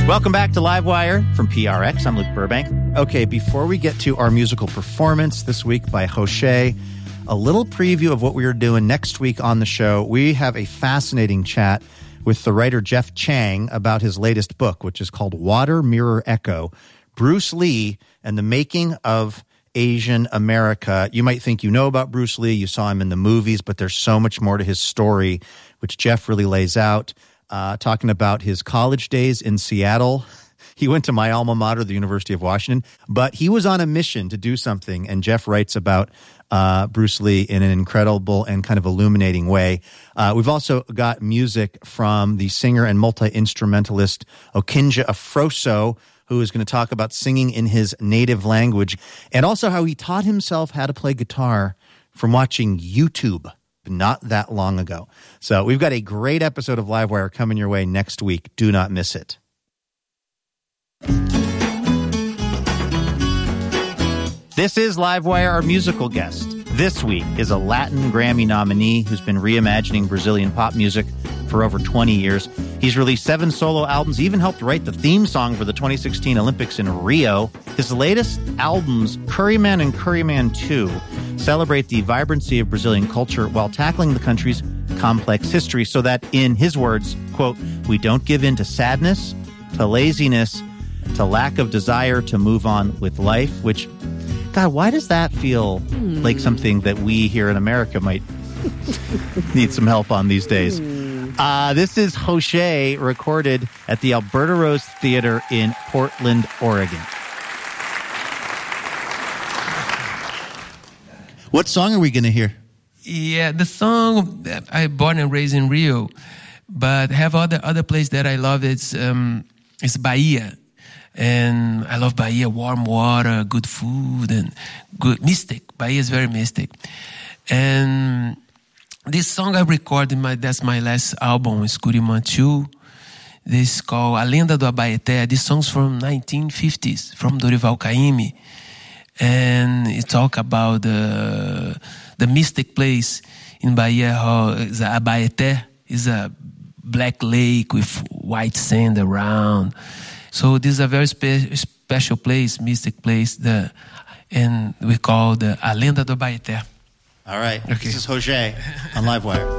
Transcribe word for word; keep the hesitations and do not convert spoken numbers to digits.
Welcome back to Livewire from P R X. I'm Luke Burbank. Okay, before we get to our musical performance this week by José, a little preview of what we are doing next week on the show. We have a fascinating chat with the writer Jeff Chang about his latest book, which is called Water, Mirror, Echo, Bruce Lee and the Making of Asian America. You might think you know about Bruce Lee, you saw him in the movies, but there's so much more to his story, which Jeff really lays out. Uh, talking about his college days in Seattle. He went to my alma mater, the University of Washington, but he was on a mission to do something, and Jeff writes about uh, Bruce Lee in an incredible and kind of illuminating way. Uh, we've also got music from the singer and multi-instrumentalist Okinja Afroso, who is going to talk about singing in his native language, and also how he taught himself how to play guitar from watching YouTube not that long ago. So we've got a great episode of Livewire coming your way next week. Do not miss it. This is Livewire, our musical guest. This week is a Latin Grammy nominee who's been reimagining Brazilian pop music for over twenty years. He's released seven solo albums. He even helped write the theme song for the twenty sixteen Olympics in Rio. His latest albums, Curryman and Curryman two, celebrate the vibrancy of Brazilian culture while tackling the country's complex history so that, in his words, quote, we don't give in to sadness, to laziness, to lack of desire to move on with life, which, God, why does that feel mm. like something that we here in America might need some help on these days? Mm. Uh, this is José, recorded at the Alberta Rose Theater in Portland, Oregon. What song are we going to hear? Yeah, the song, I born and raised in Rio, but have other other place that I love. It's um, it's Bahia, and I love Bahia. Warm water, good food, and good mystic. Bahia is very mystic, and this song I recorded my that's my last album, Curryman two. This is called A Lenda do Abaeté. This song's from nineteen fifties, from Dorival Caymmi. And it talk about the the mystic place in Bahia, how is Abaeté is a black lake with white sand around. So this is a very spe- special place, mystic place, the, and we call the A Lenda do Abaeté. All right, okay. This is José on Livewire.